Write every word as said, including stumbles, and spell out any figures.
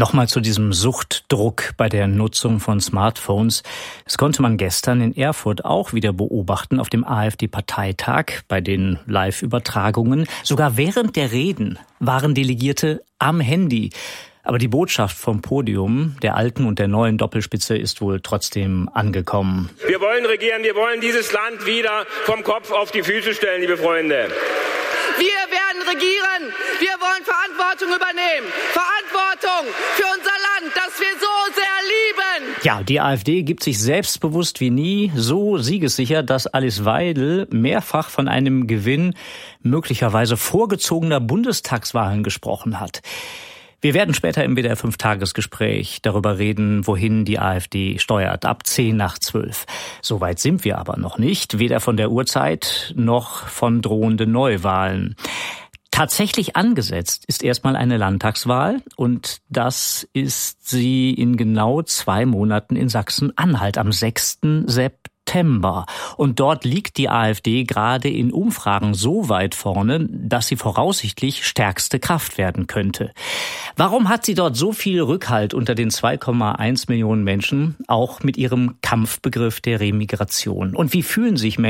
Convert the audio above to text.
Nochmal zu diesem Suchtdruck bei der Nutzung von Smartphones. Das konnte man gestern in Erfurt auch wieder beobachten auf dem AfD-Parteitag bei den Live-Übertragungen. Sogar während der Reden waren Delegierte am Handy. Aber die Botschaft vom Podium der alten und der neuen Doppelspitze ist wohl trotzdem angekommen. Wir wollen regieren, wir wollen dieses Land wieder vom Kopf auf die Füße stellen, liebe Freunde. Wir werden regieren. Wir wollen Verantwortung übernehmen. Verantwortung für unser Land, das wir so sehr lieben. Ja, die AfD gibt sich selbstbewusst wie nie, so siegessicher, dass Alice Weidel mehrfach von einem Gewinn möglicherweise vorgezogener Bundestagswahlen gesprochen hat. Wir werden später im W D R fünf Tagesgespräch darüber reden, wohin die AfD steuert, ab zehn nach zwölf. Soweit sind wir aber noch nicht, weder von der Uhrzeit noch von drohenden Neuwahlen. Tatsächlich angesetzt ist erstmal eine Landtagswahl und das ist sie in genau zwei Monaten in Sachsen-Anhalt am sechsten September. Und dort liegt die AfD gerade in Umfragen so weit vorne, dass sie voraussichtlich stärkste Kraft werden könnte. Warum hat sie dort so viel Rückhalt unter den zwei Komma eins Millionen Menschen, auch mit ihrem Kampfbegriff der Remigration? Und wie fühlen sich Menschen